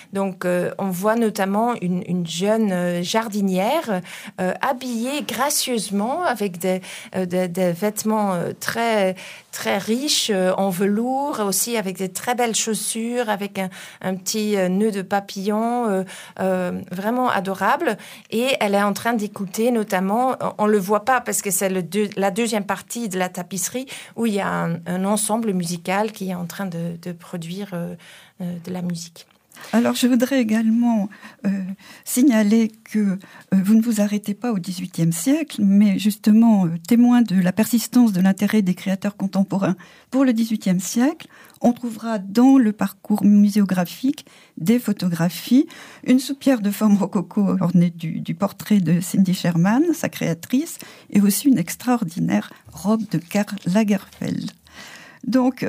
Donc, on voit notamment une jeune jardinière habillée gracieusement avec des vêtements très très riches en velours, aussi avec des très belles chaussures, avec un petit nœud de papillon, vraiment adorable. Et elle est en train d'écouter, notamment, on le voit pas parce que c'est la deuxième partie de la tapisserie où il y a un ensemble musical qui est en train de produire de la musique. Alors, je voudrais également signaler que vous ne vous arrêtez pas au XVIIIe siècle, mais justement, témoin de la persistance de l'intérêt des créateurs contemporains pour le XVIIIe siècle, on trouvera dans le parcours muséographique des photographies, une soupière de forme rococo ornée du portrait de Cindy Sherman, sa créatrice, et aussi une extraordinaire robe de Karl Lagerfeld. Donc,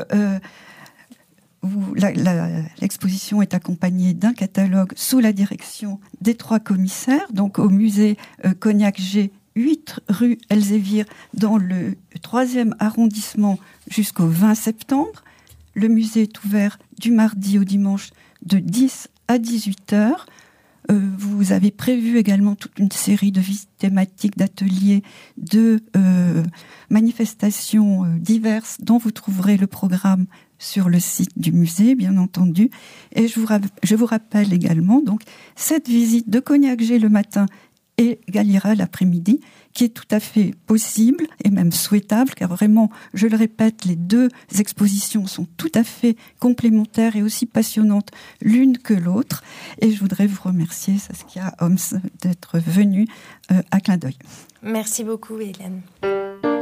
l'exposition est accompagnée d'un catalogue sous la direction des 3 commissaires, donc au musée Cognac G, 8 rue Elzévir, dans le 3e arrondissement jusqu'au 20 septembre. Le musée est ouvert du mardi au dimanche de 10 à 18 heures. Vous avez prévu également toute une série de visites thématiques, d'ateliers, de manifestations diverses dont vous trouverez le programme sur le site du musée, bien entendu. Et je vous rappelle également donc cette visite de Cognac G le matin et Galliera l'après-midi, qui est tout à fait possible et même souhaitable, car vraiment, je le répète, les 2 expositions sont tout à fait complémentaires et aussi passionnantes l'une que l'autre. Et je voudrais vous remercier, Saskia Homs, d'être venue à Clin d'œil. Merci beaucoup, Hélène.